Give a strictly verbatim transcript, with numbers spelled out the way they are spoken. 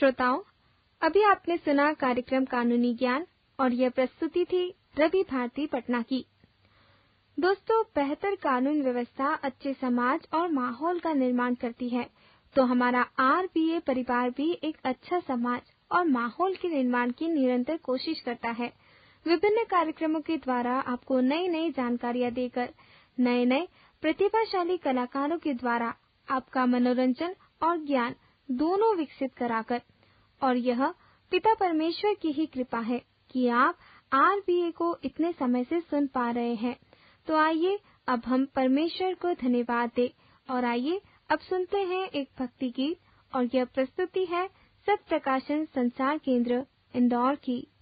श्रोताओं, अभी आपने सुना कार्यक्रम कानूनी ज्ञान और यह प्रस्तुति थी रवि भारती पटना की। दोस्तों, बेहतर कानून व्यवस्था अच्छे समाज और माहौल का निर्माण करती है, तो हमारा आरबीए परिवार भी एक अच्छा समाज और माहौल के निर्माण की निरंतर कोशिश करता है। विभिन्न कार्यक्रमों के द्वारा आपको नई नई जानकारियां देकर, नए नए प्रतिभाशाली कलाकारों के द्वारा आपका मनोरंजन और ज्ञान दोनों विकसित कराकर, और यह पिता परमेश्वर की ही कृपा है कि आप आरबीए को इतने समय से सुन पा रहे हैं। तो आइए अब हम परमेश्वर को धन्यवाद दें और आइए अब सुनते हैं एक भक्ति गीत, और यह प्रस्तुति है सत्य प्रकाशन संचार केंद्र इंदौर की।